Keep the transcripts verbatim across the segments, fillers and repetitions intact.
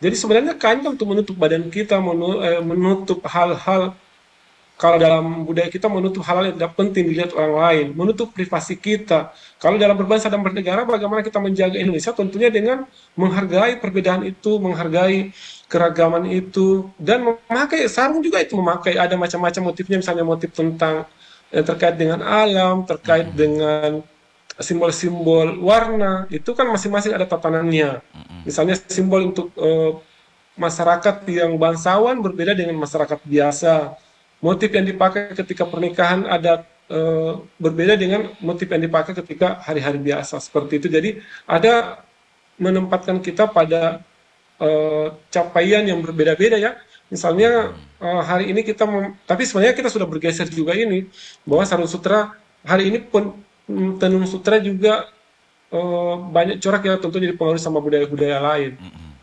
Jadi sebenarnya kain kan untuk menutup badan kita, menu- eh, menutup hal-hal, kalau dalam budaya kita menutup hal-hal yang tidak penting dilihat orang lain, menutup privasi kita. Kalau dalam berbangsa dan bernegara, bagaimana kita menjaga Indonesia? Tentunya dengan menghargai perbedaan itu, menghargai keragaman itu, dan memakai sarung juga itu memakai ada macam-macam motifnya, misalnya motif tentang eh, terkait dengan alam, terkait Mm-mm. dengan simbol-simbol warna, itu kan masing-masing ada tatanannya. Mm-mm. Misalnya simbol untuk eh, masyarakat yang bangsawan berbeda dengan masyarakat biasa. Motif yang dipakai ketika pernikahan ada eh, berbeda dengan motif yang dipakai ketika hari-hari biasa seperti itu. Jadi ada menempatkan kita pada eh, capaian yang berbeda-beda ya. Misalnya Mm-mm. eh, hari ini kita, mem- tapi sebenarnya kita sudah bergeser juga ini bahwa sarung sutra hari ini pun mm, tenun sutra juga eh, banyak corak yang tentunya dipengaruhi sama budaya-budaya lain. Mm-mm.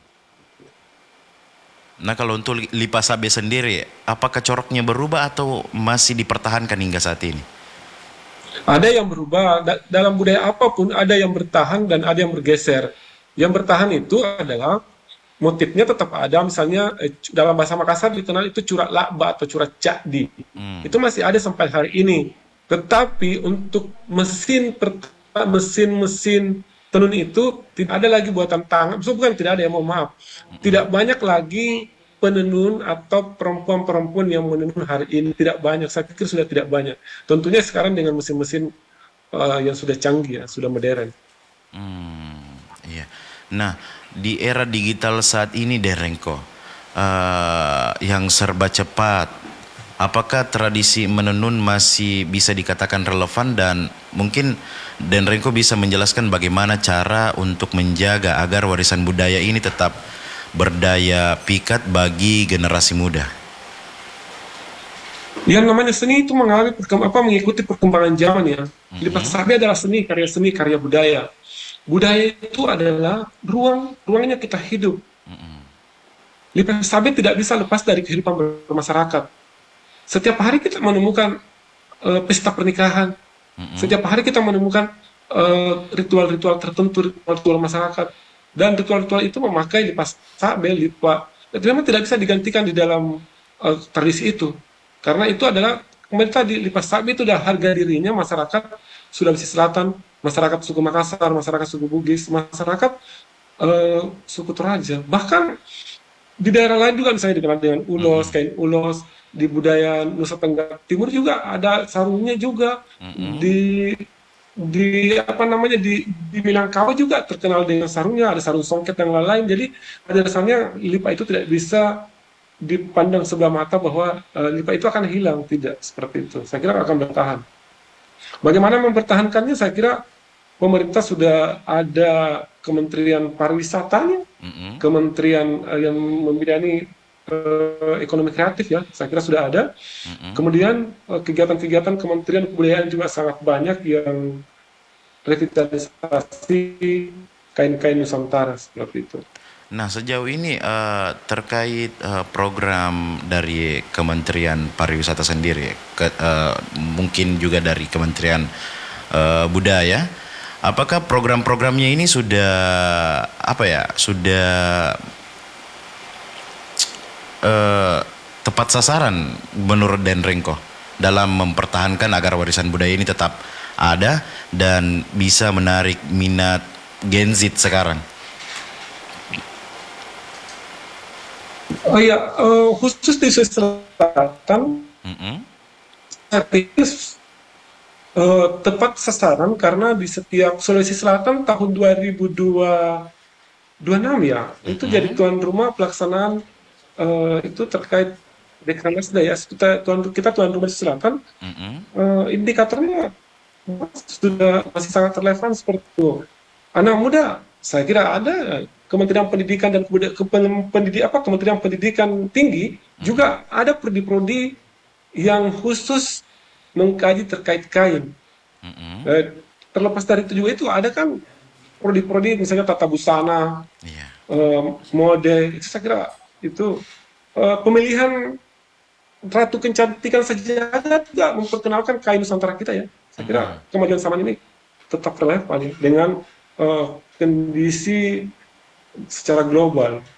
Nah, kalau untuk li- lipas sabe sendiri, apakah coraknya berubah atau masih dipertahankan hingga saat ini? Ada yang berubah, da- dalam budaya apapun ada yang bertahan dan ada yang bergeser. Yang bertahan itu adalah motifnya tetap ada, misalnya eh, cu- dalam bahasa Makassar dikenal itu curak lakba atau curak cakdi. Hmm. Itu masih ada sampai hari ini. Tetapi untuk mesin perta- mesin-mesin tenun itu tidak ada lagi buatan tangan. So, bukan tidak ada ya, mohon maaf. Mm-mm. Tidak banyak lagi penenun atau perempuan-perempuan yang menenun hari ini, tidak banyak. Saya pikir sudah tidak banyak. Tentunya sekarang dengan mesin-mesin eh, yang sudah canggih ya, sudah modern. Hmm, iya. Nah, di era digital saat ini, Derengko, eh, yang serba cepat, apakah tradisi menenun masih bisa dikatakan relevan dan mungkin Denrenko bisa menjelaskan bagaimana cara untuk menjaga agar warisan budaya ini tetap berdaya pikat bagi generasi muda? Yang namanya seni itu mengalami perkem- apa mengikuti perkembangan zaman ya. Lipas Mm-mm. Sabi adalah seni, karya seni, karya budaya. Budaya itu adalah ruang, ruangnya kita hidup. Mm-mm. Lipas Sabi tidak bisa lepas dari kehidupan bermasyarakat. Setiap hari kita menemukan eh, pesta pernikahan. Mm-mm. Setiap hari kita menemukan eh, ritual-ritual tertentu, ritual-ritual masyarakat. Dan ritual-ritual itu memakai lipas sabe, lipa. Itu memang tidak bisa digantikan di dalam eh, tradisi itu. Karena itu adalah, kembali tadi, lipas sabe itu adalah harga dirinya masyarakat Sulawesi Selatan, masyarakat suku Makassar, masyarakat suku Bugis, masyarakat eh, suku Toraja. Bahkan di daerah lain juga misalnya dikenal dengan ulos, Mm-mm. kain ulos, di budaya Nusa Tenggara Timur juga ada sarungnya juga, Mm-mm. di di apa namanya di di Minangkabau juga terkenal dengan sarungnya, ada sarung songket dan lain-lain. Jadi pada dasarnya lipa itu tidak bisa dipandang sebelah mata bahwa eh, lipa itu akan hilang, tidak seperti itu. Saya kira akan bertahan. Bagaimana mempertahankannya? Saya kira pemerintah sudah ada Kementerian Pariwisatanya, Mm-mm. kementerian eh, yang membidangi eh, ekonomi kreatif ya, saya kira sudah ada. Mm-mm. Kemudian eh, kegiatan-kegiatan Kementerian Kebudayaan juga sangat banyak yang revitalisasi kain-kain Nusantara seperti itu. Nah, sejauh ini eh, terkait eh, program dari Kementerian Pariwisata sendiri, ke- eh, mungkin juga dari Kementerian eh, Budaya, apakah program-programnya ini sudah apa ya, sudah eh, tepat sasaran menurut Denrenko dalam mempertahankan agar warisan budaya ini tetap ada dan bisa menarik minat Gen Z sekarang? Oh iya, eh, khusus di Sulawesi Selatan, Mm-mm. saya pikir eh, tepat sasaran karena di setiap Sulawesi Selatan tahun dua ribu dua puluh enam ya, itu jadi Mm-mm. tuan rumah pelaksanaan eh, itu terkait Dekranasda ya, kita tuan kita tuan rumah di Selatan, Mm-mm. eh, indikatornya sudah masih sangat relevan seperti itu. Anak muda, saya kira ada Kementerian Pendidikan dan Kebudayaan, pendidik apa Kementerian Pendidikan Tinggi Mm-mm. juga ada prodi-prodi yang khusus mengkaji terkait kain. Mm-mm. Eh, terlepas dari itu juga itu ada kan prodi-prodi misalnya tata busana, Iya. eh, mode, itu saya kira itu eh, pemilihan Ratu Kecantikan Sejagat juga memperkenalkan kain Nusantara kita ya. Saya kira Mm-mm. kemajuan zaman ini tetap relevan ya, dengan eh, kondisi secara global.